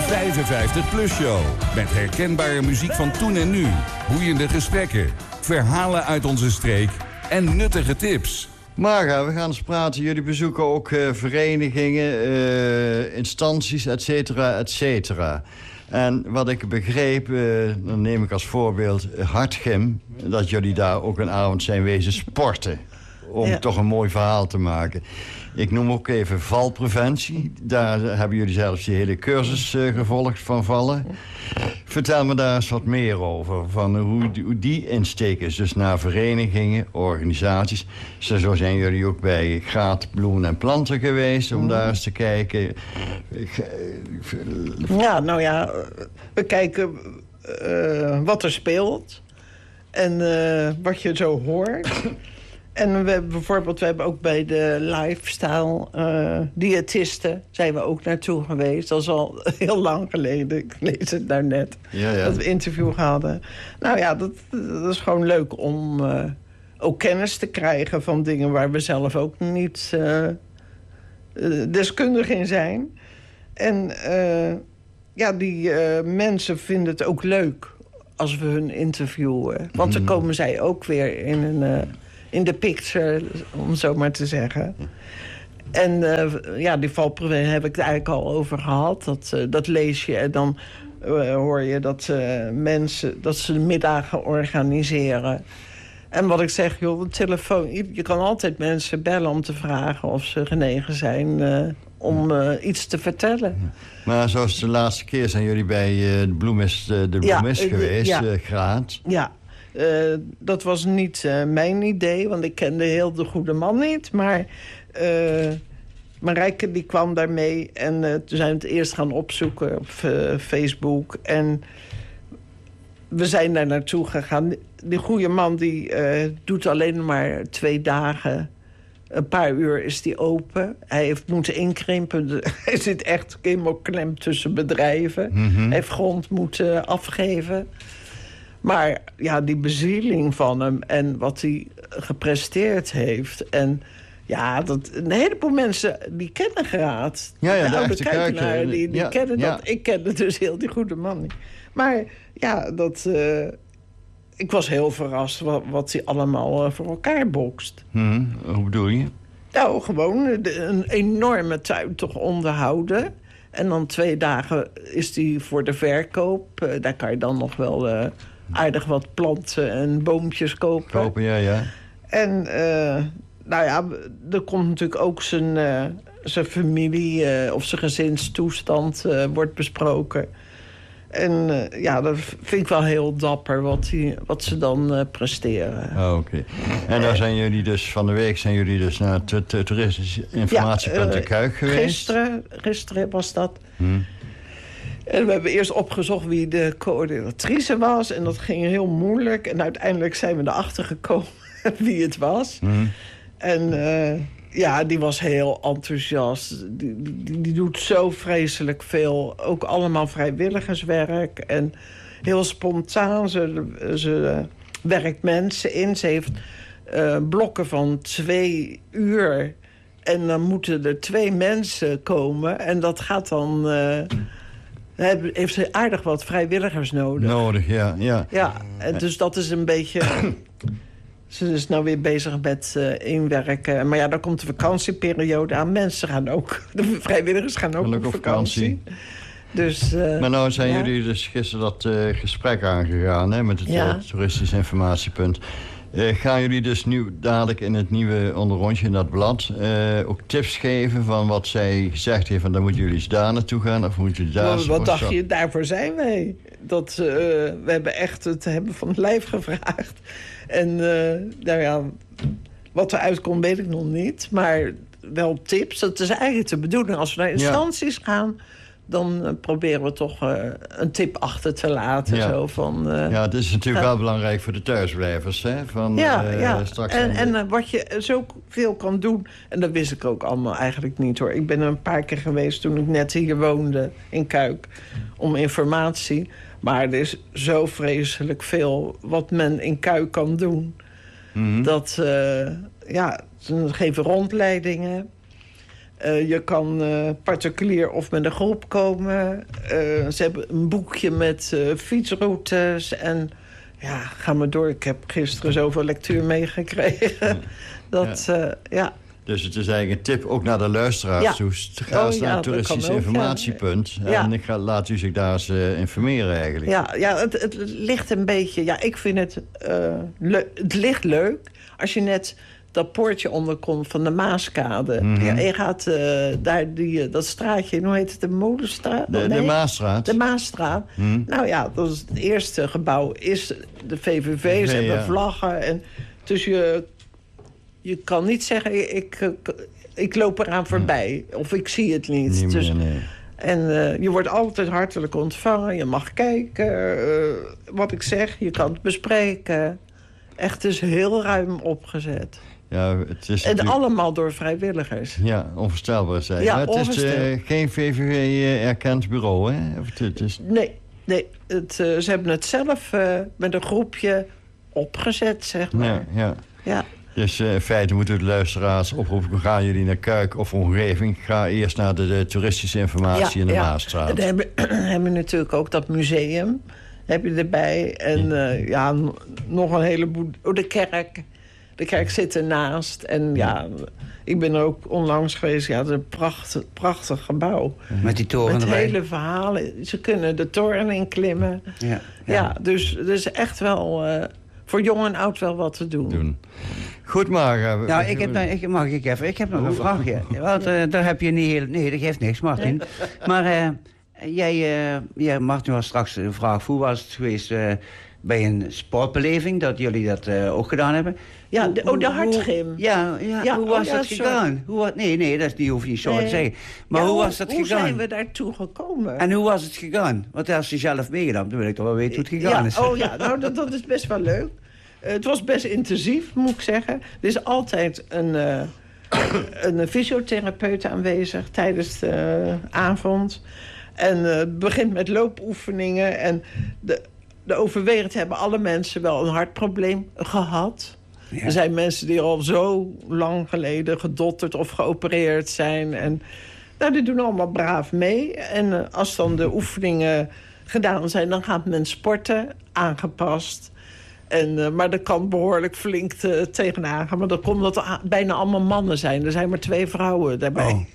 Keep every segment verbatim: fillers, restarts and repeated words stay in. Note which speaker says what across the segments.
Speaker 1: vijfenvijftig plus show. Met herkenbare muziek van toen en nu. Boeiende gesprekken. Verhalen uit onze streek. En nuttige tips.
Speaker 2: Marga, we gaan eens praten. Jullie bezoeken ook uh, verenigingen, uh, instanties, et cetera, et cetera. En wat ik begreep, uh, dan neem ik als voorbeeld uh, Hartgym... dat jullie daar ook een avond zijn wezen sporten. Om ja. toch een mooi verhaal te maken. Ik noem ook even valpreventie. Daar hebben jullie zelfs die hele cursus uh, gevolgd van vallen. Vertel me daar eens wat meer over. Van hoe, die, hoe die insteek is. Dus naar verenigingen, organisaties. Zo zijn jullie ook bij Graat Bloemen en Planten geweest. Om daar eens te kijken.
Speaker 3: Ja, nou ja. We kijken uh, wat er speelt. En uh, wat je zo hoort. En we hebben bijvoorbeeld, we hebben ook bij de lifestyle uh, diëtisten zijn we ook naartoe geweest. Dat is al heel lang geleden. Ik lees het nou net. Ja, ja. Dat we interview hadden. Nou ja, dat, dat is gewoon leuk om uh, ook kennis te krijgen van dingen waar we zelf ook niet uh, uh, deskundig in zijn. En uh, ja, die uh, mensen vinden het ook leuk als we hun interviewen. Want dan komen zij ook weer in een... Uh, in de picture, om zo maar te zeggen. En uh, ja, die valpreventie heb ik het eigenlijk al over gehad. Dat, uh, dat lees je en dan uh, hoor je dat uh, mensen... dat ze middagen organiseren. En wat ik zeg, joh, de telefoon... je kan altijd mensen bellen om te vragen of ze genegen zijn... Uh, om uh, iets te vertellen.
Speaker 2: Maar zoals de laatste keer zijn jullie bij uh, de Bloemist, uh, de Bloemist ja, geweest, ja. Uh, Graat.
Speaker 3: Ja. Uh, dat was niet uh, mijn idee, want ik kende heel de goede man niet. Maar uh, Marijke die kwam daarmee en uh, toen zijn we het eerst gaan opzoeken op uh, Facebook. En we zijn daar naartoe gegaan. Die goede man die uh, doet alleen maar twee dagen. Een paar uur is die open. Hij heeft moeten inkrimpen. Hij zit echt helemaal klem tussen bedrijven. Mm-hmm. Hij heeft grond moeten afgeven. Maar ja, die bezieling van hem en wat hij gepresteerd heeft. En ja, dat, een heleboel mensen die kennen Graat.
Speaker 2: Ja, ja,
Speaker 3: de,
Speaker 2: de
Speaker 3: oude
Speaker 2: echte
Speaker 3: Kuikenaar,
Speaker 2: Kuik,
Speaker 3: die, die
Speaker 2: ja,
Speaker 3: kennen
Speaker 2: ja.
Speaker 3: dat. Ik kende dus heel die goede man niet. Maar ja, dat, uh, ik was heel verrast wat, wat hij allemaal uh, voor elkaar bokst.
Speaker 2: Hmm, hoe bedoel je?
Speaker 3: Nou, gewoon de, een enorme tuin toch onderhouden. En dan twee dagen is die voor de verkoop. Uh, daar kan je dan nog wel... Uh, aardig wat planten en boompjes kopen.
Speaker 2: Kopen, ja, ja.
Speaker 3: En uh, nou ja, er komt natuurlijk ook zijn, uh, zijn familie uh, of zijn gezinstoestand uh, wordt besproken. En uh, ja, dat vind ik wel heel dapper wat, die, wat ze dan uh, presteren.
Speaker 2: Oh, oké. Okay. En daar zijn jullie dus van de week zijn jullie dus naar het toeristisch informatiepunt de Kuik geweest?
Speaker 3: Gisteren, gisteren was dat.
Speaker 2: Hmm.
Speaker 3: En we hebben eerst opgezocht wie de coördinatrice was. En dat ging heel moeilijk. En uiteindelijk zijn we erachter gekomen wie het was. Mm. En uh, ja, die was heel enthousiast. Die, die, die doet zo vreselijk veel. Ook allemaal vrijwilligerswerk. En heel spontaan. Ze, ze werkt mensen in. Ze heeft uh, blokken van twee uur. En dan moeten er twee mensen komen. En dat gaat dan... Uh, heeft ze aardig wat vrijwilligers nodig.
Speaker 2: Nodig, ja. Ja,
Speaker 3: ja en dus dat is een beetje... Ze is nou weer bezig met uh, inwerken. Maar ja, dan komt de vakantieperiode aan. Mensen gaan ook... De vrijwilligers gaan ook op, op vakantie. vakantie. Dus, uh,
Speaker 2: maar nou zijn
Speaker 3: ja.
Speaker 2: jullie dus gisteren dat uh, gesprek aangegaan... Hè, met het ja. uh, toeristisch informatiepunt. Uh, gaan jullie dus nu dadelijk in het nieuwe onderrondje in dat blad... Uh, ook tips geven van wat zij gezegd heeft... van dan moeten jullie eens daar naartoe gaan of moeten jullie daar...
Speaker 3: Wat, wat dacht je? Daarvoor zijn wij. Dat, uh, we hebben echt het hebben van het lijf gevraagd. En uh, nou ja, wat eruit komt weet ik nog niet. Maar wel tips. Dat is eigenlijk de bedoeling. Als we naar instanties ja. gaan... dan uh, proberen we toch uh, een tip achter te laten. Ja, zo van, uh,
Speaker 2: ja het is natuurlijk uh, wel belangrijk voor de thuisblijvers. Hè? Van,
Speaker 3: ja, uh, ja.
Speaker 2: Straks
Speaker 3: en, en uh, wat je zoveel kan doen... en dat wist ik ook allemaal eigenlijk niet, hoor. Ik ben er een paar keer geweest toen ik net hier woonde in Kuik... om informatie. Maar er is zo vreselijk veel wat men in Kuik kan doen. Mm-hmm. Dat, uh, ja, ze geven rondleidingen... Uh, je kan uh, particulier of met een groep komen. Uh, ze hebben een boekje met uh, fietsroutes. En ja, ga maar door. Ik heb gisteren zoveel lectuur meegekregen. Ja. Dat, ja. Uh, ja.
Speaker 2: Dus het is eigenlijk een tip ook naar de luisteraars
Speaker 3: ja.
Speaker 2: toe. Ga eens oh, naar ja, het toeristisch informatiepunt. Ja. En ga, laat u zich daar eens uh, informeren eigenlijk.
Speaker 3: Ja, ja het, het ligt een beetje... Ja, ik vind het... Uh, le- het ligt leuk als je net dat poortje onderkomt van de Maaskade. Mm-hmm. Ja, en je gaat uh, daar die, dat straatje... Hoe heet het? De Molenstraat?
Speaker 2: De,
Speaker 3: nee?
Speaker 2: de Maasstraat.
Speaker 3: De Maasstraat. Mm. Nou ja, dat is het eerste gebouw. Is de V V V. Ze hebben ja. vlaggen. En dus je... Je kan niet zeggen, ik, ik loop eraan voorbij. Of ik zie het niet.
Speaker 2: niet
Speaker 3: dus,
Speaker 2: meer, nee.
Speaker 3: En uh, je wordt altijd hartelijk ontvangen. Je mag kijken. Uh, wat ik zeg, je kan het bespreken. Echt, het is heel ruim opgezet.
Speaker 2: Ja, het is
Speaker 3: en
Speaker 2: natuurlijk...
Speaker 3: allemaal door vrijwilligers.
Speaker 2: Ja, onvoorstelbaar zijn.
Speaker 3: Ja,
Speaker 2: maar het
Speaker 3: onvoorstelbaar.
Speaker 2: is uh, geen V V V-erkend bureau, hè? Of het is...
Speaker 3: Nee, nee het, uh, ze hebben het zelf uh, met een groepje opgezet, zeg maar.
Speaker 2: Ja, ja.
Speaker 3: ja.
Speaker 2: Dus uh, in feite moeten de luisteraars oproepen... gaan jullie naar Kuik of omgeving... ga eerst naar de, de toeristische informatie ja, in de ja. Maasstraat.
Speaker 3: Dan hebben we natuurlijk ook dat museum heb je erbij. En uh, ja, nog een heleboel... Oh, de kerk. De kerk zit ernaast. En ja, ik ben er ook onlangs geweest. Ja, het is een prachtig, prachtig gebouw.
Speaker 4: Met die toren
Speaker 3: Met
Speaker 4: erbij.
Speaker 3: hele verhalen. Ze kunnen de toren inklimmen. Ja, ja. ja dus er is echt wel... Uh, voor jong en oud wel wat te doen.
Speaker 2: doen. Goed, maar... Uh,
Speaker 4: nou, ik heb, ik, mag ik even? Ik heb nog een vraagje. Want uh, daar heb je niet heel... Nee, dat geeft niks, Martin. Maar uh, jij, uh, jij, Martin, was straks een vraag. Hoe was het geweest uh, bij een sportbeleving... dat jullie dat uh, ook gedaan hebben?
Speaker 3: Ja, de, oh, de hartgym.
Speaker 4: Ja, ja, ja, hoe was oh, dat ja, gegaan? Hoe, nee, nee, dat is niet, hoef je niet zo nee. te zeggen. Maar ja, hoe, hoe was dat
Speaker 3: hoe
Speaker 4: gegaan?
Speaker 3: Hoe zijn we daartoe gekomen?
Speaker 4: En hoe was het gegaan? Want als je zelf meegedaan, dan wil ik toch wel weten hoe het gegaan
Speaker 3: ja,
Speaker 4: is.
Speaker 3: Oh ja, nou, dat, dat is best wel leuk. Uh, het was best intensief, moet ik zeggen. Er is altijd een, uh, een fysiotherapeut aanwezig tijdens de uh, avond. En uh, het begint met loopoefeningen. En de, de overwegend hebben alle mensen wel een hartprobleem gehad. Ja. Er zijn mensen die al zo lang geleden gedotterd of geopereerd zijn. En nou, die doen allemaal braaf mee. En uh, als dan de oefeningen gedaan zijn, dan gaat men sporten, aangepast. En, uh, maar dat kan behoorlijk flink te, tegenaan gaan. Maar dat komt omdat er bijna allemaal mannen zijn. Er zijn maar twee vrouwen daarbij. Oh.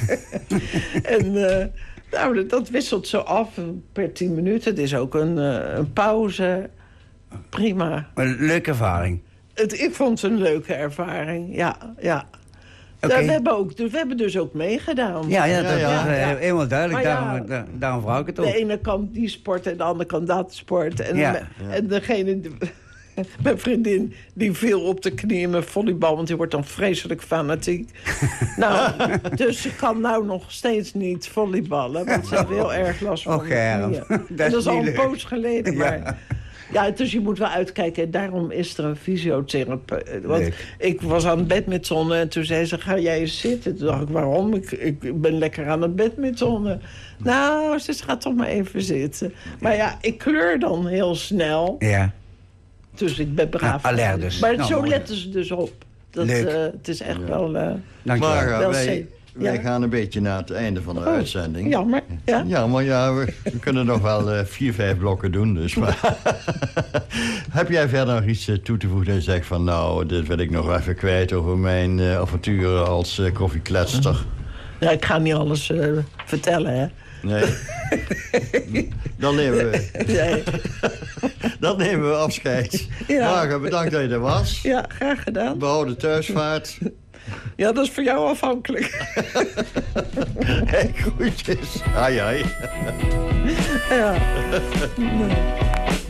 Speaker 3: en uh, nou, dat wisselt zo af per tien minuten. Het is ook een, uh, een pauze. Prima.
Speaker 4: Een leuke ervaring.
Speaker 3: Het, ik vond het een leuke ervaring, ja. ja.
Speaker 4: Okay.
Speaker 3: We, hebben ook, we hebben dus ook meegedaan.
Speaker 4: Ja, ja, dat
Speaker 2: ja, ja.
Speaker 4: was uh, ja. helemaal duidelijk.
Speaker 3: Ja,
Speaker 4: daarom, daar, daarom vraag ik het ook.
Speaker 3: De ene kant die sport en de andere kant dat sport. En,
Speaker 4: ja.
Speaker 3: me, ja. en degene... Die, mijn vriendin die viel op de knieën met volleybal... want die wordt dan vreselijk fanatiek. nou, dus ze kan nou nog steeds niet volleyballen... want ze heeft heel erg last van
Speaker 4: Och, de knieën. Dat
Speaker 3: en dat is al een
Speaker 4: leuk.
Speaker 3: poos geleden, maar... Ja. Ja, dus je moet wel uitkijken. En daarom is er een fysiotherapeut. Want Leuk. ik was aan het badmintonnen en toen zei ze... ga jij eens zitten? Toen dacht ik, waarom? Ik, ik ben lekker aan het badmintonnen. Nou, ze gaat toch maar even zitten. Maar ja, ik kleur dan heel snel.
Speaker 4: Ja.
Speaker 3: Dus ik ben braaf.
Speaker 4: Ja, alert dus.
Speaker 3: Maar
Speaker 4: nou,
Speaker 3: zo
Speaker 4: mooi.
Speaker 3: letten ze dus op. Dat, uh, het is echt ja. wel... Uh,
Speaker 2: maar uh,
Speaker 3: wel
Speaker 2: wij, wij ja. gaan een beetje naar het einde van de oh, uitzending.
Speaker 3: Jammer. Ja,
Speaker 2: ja maar ja, we, we kunnen nog wel uh, vier, vijf blokken doen. Dus, maar heb jij verder nog iets uh, toe te voegen en zegt van... nou, dit wil ik nog even kwijt over mijn uh, avonturen als uh, koffiekletster?
Speaker 3: Ja, ik ga niet alles uh, vertellen, hè.
Speaker 2: Nee. Dan nemen we...
Speaker 3: Nee.
Speaker 2: Dan nemen we afscheid.
Speaker 3: Ja.
Speaker 2: Marga, bedankt dat je er was.
Speaker 3: Ja, graag gedaan.
Speaker 2: Behouden thuisvaart.
Speaker 3: Ja, dat is voor jou afhankelijk.
Speaker 2: Hey, groetjes. Ai, ai.
Speaker 3: Ja. Nee.